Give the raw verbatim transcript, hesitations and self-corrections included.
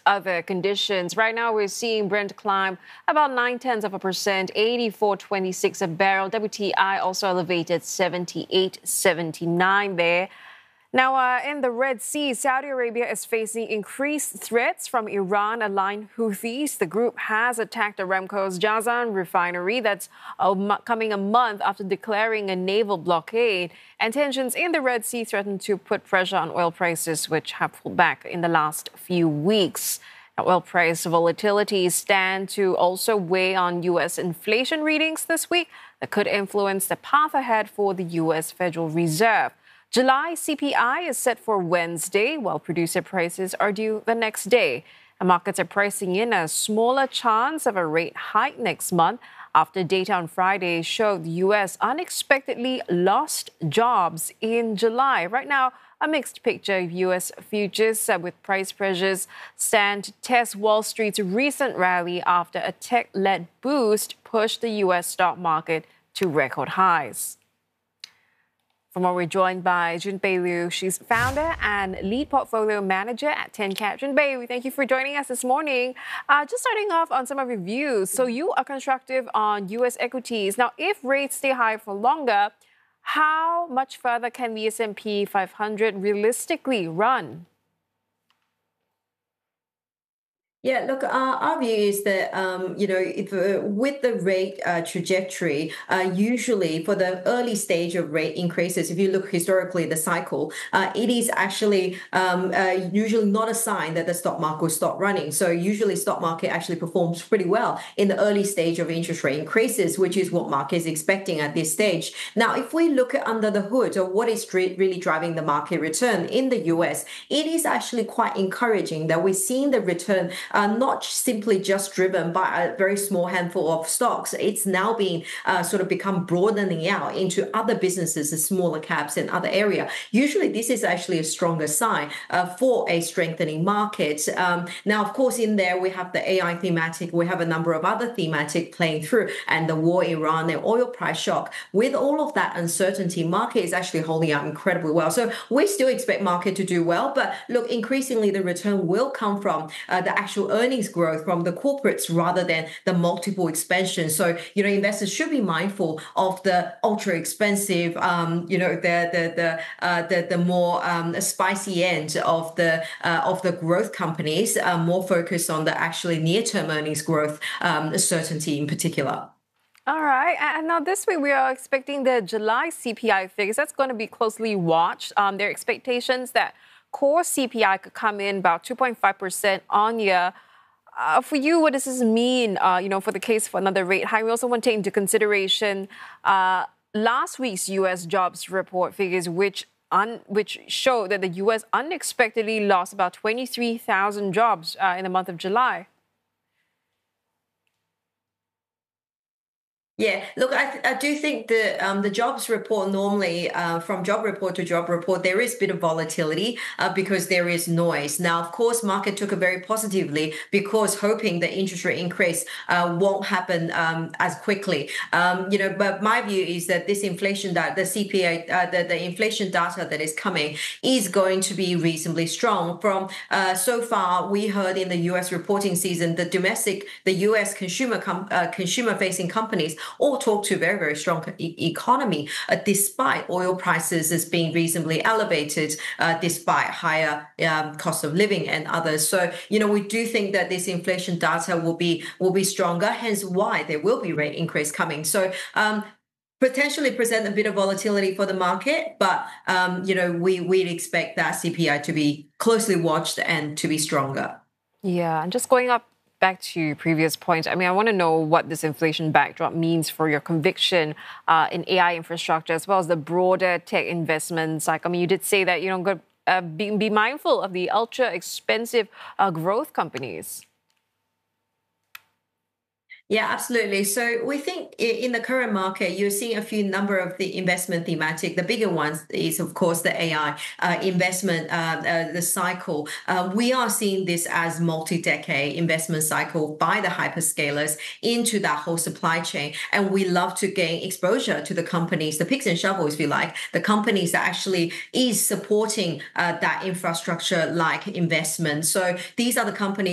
other conditions. Right now, we're seeing Brent climb about nine tenths of a percent, eighty-four twenty-six a barrel. W T I also elevated seventy-eight seventy-nine there. Now, uh, in the Red Sea, Saudi Arabia is facing increased threats from Iran-aligned Houthis. The group has attacked Aramco's Jazan refinery. That's uh, coming a month after declaring a naval blockade. And tensions in the Red Sea threaten to put pressure on oil prices, which have pulled back in the last few weeks. Now, oil price volatility stand to also weigh on U S inflation readings this week that could influence the path ahead for the U S Federal Reserve. July C P I is set for Wednesday, while producer prices are due the next day. And markets are pricing in a smaller chance of a rate hike next month after data on Friday showed the U S unexpectedly lost jobs in July. Right now, a mixed picture of U S futures uh, with price pressures stand to test Wall Street's recent rally after a tech-led boost pushed the U S stock market to record highs. For more, we're joined by Junpei Liu. She's founder and lead portfolio manager at TenCap. Junpei, we thank you for joining us this morning. Uh, just starting off on some of your views. So you are constructive on U S equities. Now, if rates stay high for longer, how much further can the S and P five hundred realistically run? Yeah, look, uh, our view is that, um, you know, if, uh, with the rate uh, trajectory, uh, usually for the early stage of rate increases, if you look historically, the cycle, uh, it is actually um, uh, usually not a sign that the stock market will stop running. So usually stock market actually performs pretty well in the early stage of interest rate increases, which is what market is expecting at this stage. Now, if we look at under the hood of what is really driving the market return in the U S, it is actually quite encouraging that we're seeing the return Uh, not simply just driven by a very small handful of stocks. It's now being uh, sort of become broadening out into other businesses, the smaller caps and other area. Usually this is actually a stronger sign uh, for a strengthening market. Um, now, of course, in there we have the A I thematic. We have a number of other thematic playing through, and the war, Iran, the oil price shock. With all of that uncertainty, market is actually holding up incredibly well. So we still expect market to do well, but look, increasingly the return will come from uh, the actual earnings growth from the corporates rather than the multiple expansion. So, you know, investors should be mindful of the ultra expensive, um, you know, the the the uh, the, the more um, spicy end of the uh, of the growth companies, uh, more focused on the actually near-term earnings growth um, certainty in particular. All right. And now this week we are expecting the July C P I figures. That's going to be closely watched. Um, there are expectations that core C P I could come in about two point five percent on year. Uh, for you, what does this mean, uh, you know, for the case for another rate hike? We also want to take into consideration uh, last week's U S jobs report figures, which un- which show that the U S unexpectedly lost about twenty-three thousand jobs uh, in the month of July. Yeah, look, I, th- I do think the um, the jobs report normally uh, from job report to job report, there is a bit of volatility uh, because there is noise. Now, of course, market took it very positively because hoping the interest rate increase uh, won't happen um, as quickly. Um, you know, but my view is that this inflation data, the C P I, uh, the, the inflation data that is coming is going to be reasonably strong. From uh, so far, we heard in the U S reporting season, the domestic, the U S consumer com- uh, consumer facing companies all talk to very, very strong e- economy, uh, despite oil prices as being reasonably elevated, uh, despite higher um, cost of living and others. So, you know, we do think that this inflation data will be will be stronger, hence why there will be rate increase coming. So, um, potentially present a bit of volatility for the market, but um, you know, we we'd expect that C P I to be closely watched and to be stronger. Yeah, and just going up back to your previous point, I mean, I want to know what this inflation backdrop means for your conviction uh, in A I infrastructure, as well as the broader tech investment cycle. I mean, you did say that, you know, go, uh, be, be mindful of the ultra expensive uh, growth companies. Yeah, absolutely. So we think in the current market, you're seeing a few number of the investment thematic. The bigger ones is, of course, the A I uh, investment, uh, uh, the cycle. Uh, we are seeing this as multi-decade investment cycle by the hyperscalers into that whole supply chain. And we love to gain exposure to the companies, the picks and shovels, if you like, the companies that actually is supporting uh, that infrastructure like investment. So these are the companies